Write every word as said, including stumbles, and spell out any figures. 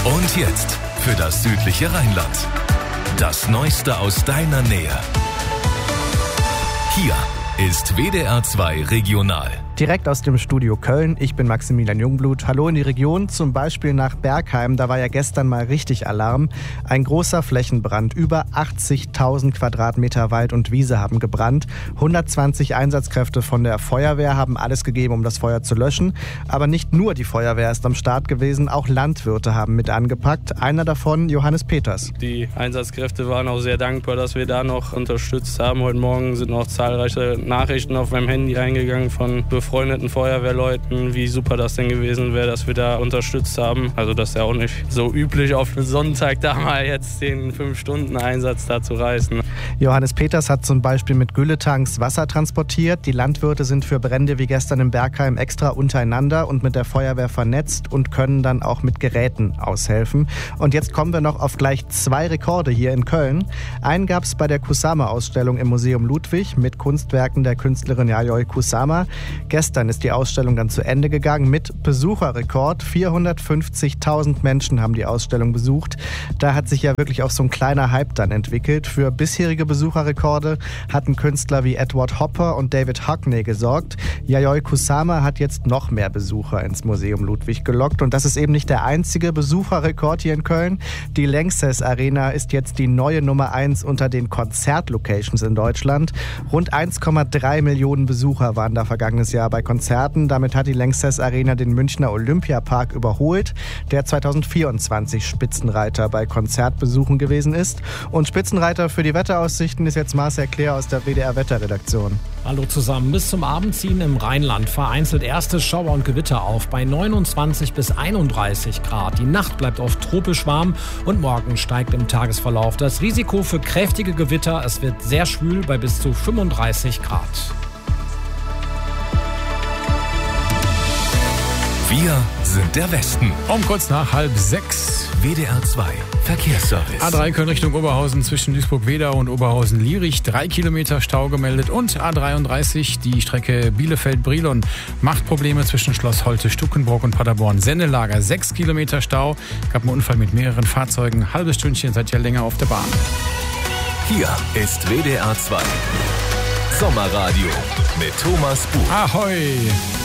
Und jetzt für das südliche Rheinland. Das Neueste aus deiner Nähe. Hier ist W D R zwei Regional. Direkt aus dem Studio Köln. Ich bin Maximilian Jungblut. Hallo in die Region, zum Beispiel nach Bergheim. Da war ja gestern mal richtig Alarm. Ein großer Flächenbrand. Über achtzigtausend Quadratmeter Wald und Wiese haben gebrannt. hundertzwanzig Einsatzkräfte von der Feuerwehr haben alles gegeben, um das Feuer zu löschen. Aber nicht nur die Feuerwehr ist am Start gewesen, auch Landwirte haben mit angepackt. Einer davon, Johannes Peters. Die Einsatzkräfte waren auch sehr dankbar, dass wir da noch unterstützt haben. Heute Morgen sind noch zahlreiche Nachrichten auf meinem Handy reingegangen von befreundeten Feuerwehrleuten, wie super das denn gewesen wäre, dass wir da unterstützt haben. Also das ist ja auch nicht so üblich, auf einen Sonntag da mal jetzt den fünf Stunden Einsatz da zu reißen. Johannes Peters hat zum Beispiel mit Gülletanks Wasser transportiert. Die Landwirte sind für Brände wie gestern in Bergheim extra untereinander und mit der Feuerwehr vernetzt und können dann auch mit Geräten aushelfen. Und jetzt kommen wir noch auf gleich zwei Rekorde hier in Köln. Einen gab es bei der Kusama-Ausstellung im Museum Ludwig mit Kunstwerken der Künstlerin Yayoi Kusama. Gestern ist die Ausstellung dann zu Ende gegangen mit Besucherrekord. vierhundertfünfzigtausend Menschen haben die Ausstellung besucht. Da hat sich ja wirklich auch so ein kleiner Hype dann entwickelt. Für bisherige Besucherrekorde hatten Künstler wie Edward Hopper und David Hockney gesorgt. Yayoi Kusama hat jetzt noch mehr Besucher ins Museum Ludwig gelockt. Und das ist eben nicht der einzige Besucherrekord hier in Köln. Die Lanxess Arena ist jetzt die neue Nummer eins unter den Konzertlocations in Deutschland. Rund eins Komma drei Millionen Besucher waren da vergangenes Jahr bei Konzerten. Damit hat die Lanxess Arena den Münchner Olympiapark überholt, der zweitausendvierundzwanzig Spitzenreiter bei Konzertbesuchen gewesen ist. Und Spitzenreiter für die Wetteraussichten ist jetzt Marcel Claire aus der W D R-Wetterredaktion. Hallo zusammen. Bis zum Abend ziehen im Rheinland vereinzelt erste Schauer und Gewitter auf bei neunundzwanzig bis einunddreißig Grad. Die Nacht bleibt oft tropisch warm und morgen steigt im Tagesverlauf das Risiko für kräftige Gewitter. Es wird sehr schwül bei bis zu fünfunddreißig Grad. Wir sind der Westen. Um kurz nach halb sechs. W D R zwei Verkehrsservice. A drei Köln Richtung Oberhausen zwischen Duisburg-Wedau und Oberhausen-Lierich. Drei Kilometer Stau gemeldet. Und A dreiunddreißig, die Strecke Bielefeld-Brilon, macht Probleme zwischen Schloss Holte-Stuckenbrock und Paderborn-Sennelager. Sechs Kilometer Stau. Gab einen Unfall mit mehreren Fahrzeugen. Halbes Stündchen, seid ihr länger auf der Bahn. Hier ist W D R zwei Sommerradio mit Thomas Buch. Ahoi!